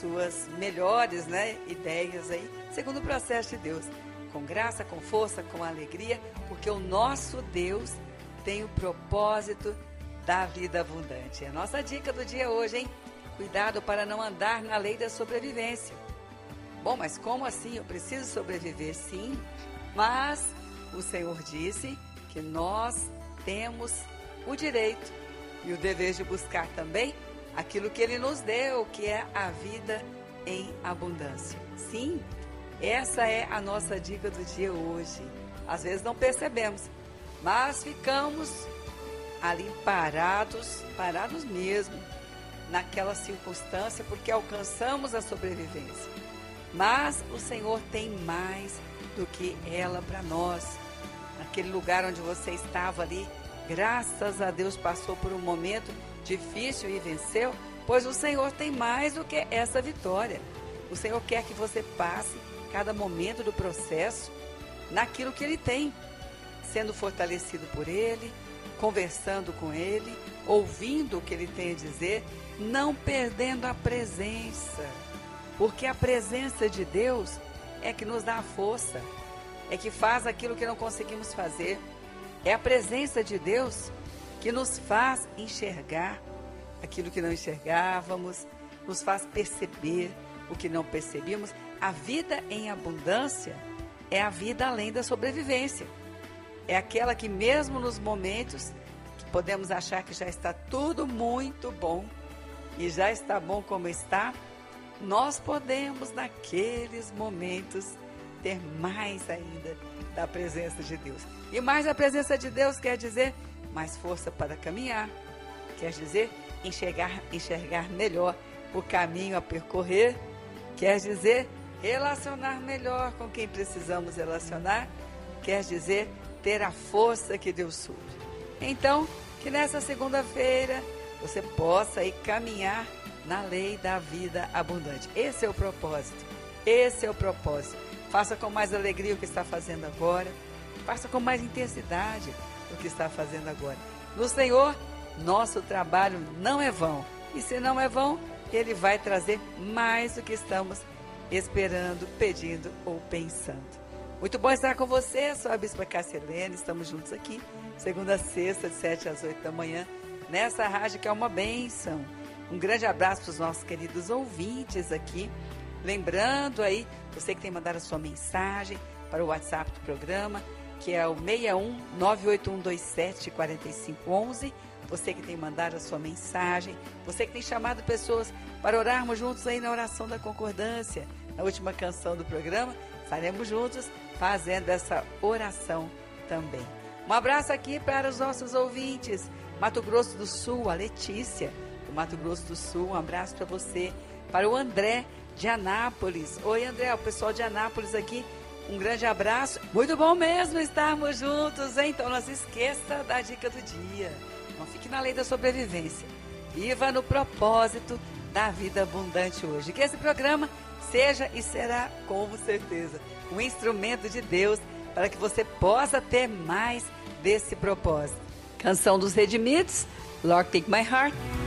suas melhores, né, ideias aí, segundo o processo de Deus. Com graça, com força, com alegria, porque o nosso Deus tem o propósito da vida abundante. É a nossa dica do dia hoje, hein? Cuidado para não andar na lei da sobrevivência. Bom, mas como assim? Eu preciso sobreviver? Sim, mas o Senhor disse que nós temos o direito e o dever de buscar também aquilo que Ele nos deu, que é a vida em abundância. Sim, essa é a nossa dica do dia hoje. Às vezes não percebemos, mas ficamos ali parados mesmo, naquela circunstância, porque alcançamos a sobrevivência. Mas o Senhor tem mais do que ela para nós. Naquele lugar onde você estava ali, graças a Deus passou por um momento difícil e venceu, pois o Senhor tem mais do que essa vitória. O Senhor quer que você passe cada momento do processo naquilo que Ele tem, sendo fortalecido por Ele, conversando com Ele, ouvindo o que Ele tem a dizer, não perdendo a presença, porque a presença de Deus é que nos dá a força, é que faz aquilo que não conseguimos fazer. É a presença de Deus que nos faz enxergar aquilo que não enxergávamos, nos faz perceber o que não percebíamos. A vida em abundância é a vida além da sobrevivência. É aquela que mesmo nos momentos que podemos achar que já está tudo muito bom e já está bom como está, nós podemos naqueles momentos ter mais ainda da presença de Deus. E mais a presença de Deus quer dizer mais força para caminhar, quer dizer enxergar melhor o caminho a percorrer, quer dizer relacionar melhor com quem precisamos relacionar, quer dizer ter a força que Deus supre. Então, que nessa segunda-feira você possa aí caminhar na lei da vida abundante. Esse é o propósito. Esse é o propósito. Faça com mais alegria o que está fazendo agora. Faça com mais intensidade o que está fazendo agora. No Senhor, nosso trabalho não é vão. E se não é vão, Ele vai trazer mais do que estamos esperando, pedindo ou pensando. Muito bom estar com você. Sou a Bispa Cássia Helena. Estamos juntos aqui, segunda a sexta, de 7 às 8 da manhã, nessa rádio que é uma bênção. Um grande abraço para os nossos queridos ouvintes aqui. Lembrando aí, você que tem mandado a sua mensagem para o WhatsApp do programa, que é o 61 98127 4511. Você que tem mandado a sua mensagem, você que tem chamado pessoas para orarmos juntos aí na oração da concordância, na última canção do programa, estaremos juntos fazendo essa oração também. Um abraço aqui para os nossos ouvintes, Mato Grosso do Sul, a Letícia, do Mato Grosso do Sul, um abraço para você, para o André de Anápolis. Oi, André, o pessoal de Anápolis aqui, um grande abraço. Muito bom mesmo estarmos juntos, hein? Então não se esqueça da dica do dia. Não fique na lei da sobrevivência. Viva no propósito da vida abundante hoje. Que esse programa seja e será, com certeza, um instrumento de Deus para que você possa ter mais desse propósito. Canção dos Redimidos, Lord Take My Heart.